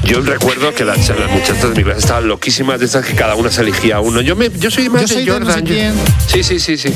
Yo recuerdo que las muchachas de mi clase estaban loquísimas de esas que cada una se elegía uno. Yo soy más de Jordan. Sí.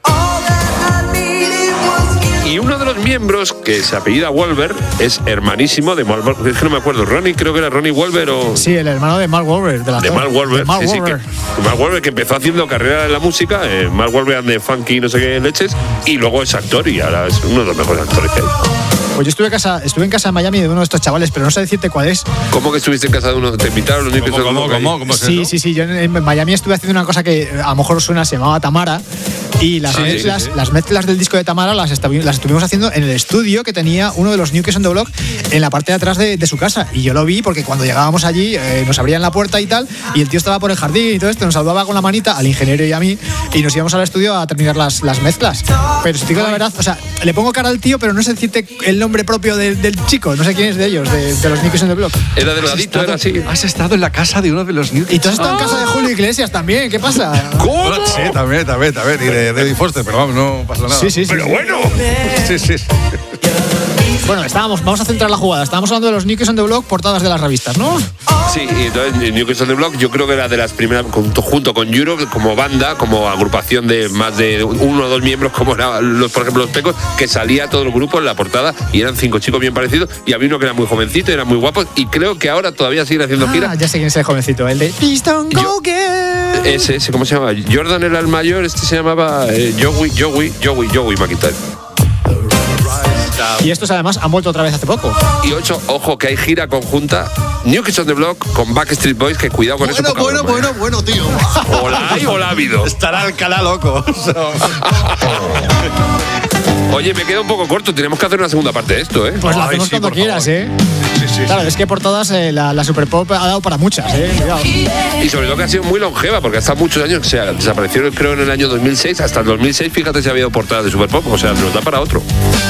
Y uno de los miembros, que se apellida Wolver, es hermanísimo de Mark Wolver. Es que no me acuerdo, creo que era Ronnie Wolver o... Sí, el hermano de Mark Wolver. De Mark Wolver, Mark Wolver, que empezó haciendo carrera en la música, Mark Wolver and the Funky no sé qué leches, y luego es actor y ahora es uno de los mejores actores que hay. Pues yo estuve en casa en Miami de uno de estos chavales, pero no sé decirte cuál es. ¿Cómo que estuviste en casa de uno? ¿Te invitaron los niños? ¿Cómo es eso? Sí. Yo en Miami estuve haciendo una cosa que a lo mejor suena, se llamaba Tamara. Y las mezclas del disco de Tamara las estuvimos haciendo en el estudio que tenía uno de los New Kids on the Block en la parte de atrás de su casa. Y yo lo vi porque cuando llegábamos allí nos abrían la puerta y tal, y el tío estaba por el jardín y todo esto, nos saludaba con la manita al ingeniero y a mí, y nos íbamos al estudio a terminar las mezclas. Pero si te digo la verdad, o sea, le pongo cara al tío, pero no sé decirte el nombre propio del chico, no sé quién es de ellos, de los New Kids on the Block. Era delgadito, era así. Has estado en la casa de uno de los New Kids. Y tú has estado en casa de Julio Iglesias también, ¿qué pasa? ¿Cómo? Sí, también. Y de David Foster, pero vamos, no pasa nada. Sí. Pero bueno. Sí. Bueno, vamos a centrar la jugada. Estábamos hablando de los New Kids on the Block, portadas de las revistas, ¿no? Sí, y entonces New Kids on the Block yo creo que era de las primeras, junto con Europe, como banda, como agrupación de más de uno o dos miembros, como eran por ejemplo los Pecos, que salía todo el grupo en la portada y eran 5 chicos bien parecidos, y había uno que era muy jovencito y eran muy guapos, y creo que ahora todavía siguen haciendo gira. Ya sé quién es el jovencito, el de Please Don't Go Again. Ese, ¿cómo se llama? Jordan era el mayor, este se llamaba Joey McIntyre. Y estos además han vuelto otra vez hace poco. Y 8, ojo, que hay gira conjunta New Kids on the Block con Backstreet Boys, que cuidado con eso. Bueno, tío. Hola, ha habido. Estará Alcalá loco. Oye, me queda un poco corto, tenemos que hacer una segunda parte de esto, ¿eh? Pues la hacemos cuando quieras, Sí. Claro, es que por todas la Super Pop ha dado para muchas, cuidado. Y sobre todo que ha sido muy longeva, porque hasta muchos años, o sea, desaparecieron creo en el año 2006, hasta el 2006, fíjate si ha habido portadas de Super Pop, o sea, nos da para otro.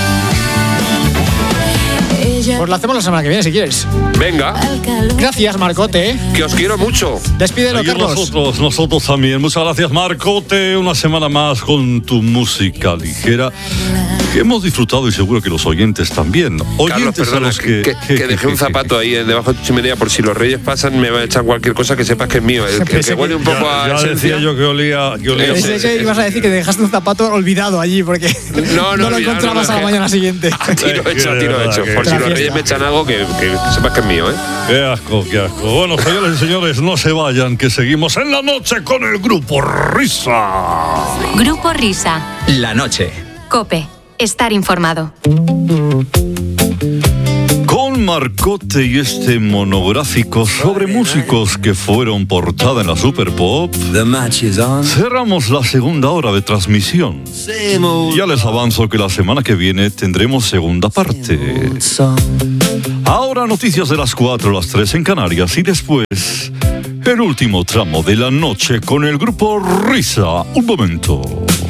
Pues la hacemos la semana que viene, si quieres. Venga. Gracias, Marcote. Que os quiero mucho. Despídelo, Carlos. Nosotros también. Muchas gracias, Marcote. Una semana más con tu música ligera, que hemos disfrutado y seguro que los oyentes también. Carlos, perdona, que dejé un zapato ahí debajo de tu chimenea, por si los reyes pasan me va a echar cualquier cosa, que sepas que es mío. Que huele un poco a ya decía yo que olía. Pensé que ibas a decir que dejaste un zapato olvidado allí porque no lo encontrabas a la mañana siguiente. Tiro hecho. Por si los reyes me echan algo, que sepas que es mío, ¿eh? Qué asco. Bueno, señores y señores, no se vayan, que seguimos en la noche con el Grupo Risa. Grupo Risa. La noche. COPE. Estar informado. Con Marcote y este monográfico sobre músicos que fueron portada en la Super Pop, cerramos la segunda hora de transmisión. Ya les avanzo que la semana que viene tendremos segunda parte. Ahora noticias de las 4 a las 3 en Canarias y después el último tramo de la noche con el Grupo Risa. Un momento.